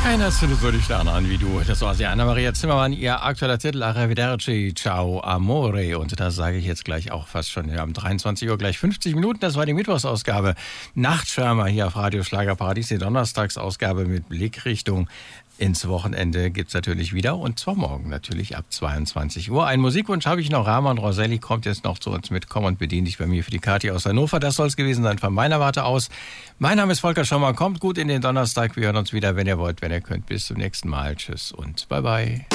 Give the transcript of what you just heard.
Keiner findet so die Sterne an wie du. Das war sie, Anna-Maria Zimmermann, ihr aktueller Titel Arrivederci, Ciao Amore. Und das sage ich jetzt gleich auch fast schon um 23 Uhr, gleich 50 Minuten. Das war die Mittwochsausgabe. Nachtschwärmer hier auf Radio Schlagerparadies, die Donnerstagsausgabe mit Blickrichtung ins Wochenende gibt's natürlich wieder, und zwar morgen natürlich ab 22 Uhr. Einen Musikwunsch habe ich noch. Rahman Roselli kommt jetzt noch zu uns mit Komm und bedien dich bei mir für die Kathi aus Hannover. Das soll es gewesen sein von meiner Warte aus. Mein Name ist Volker Schommer. Kommt gut in den Donnerstag. Wir hören uns wieder, wenn ihr wollt, wenn ihr könnt. Bis zum nächsten Mal. Tschüss und bye bye.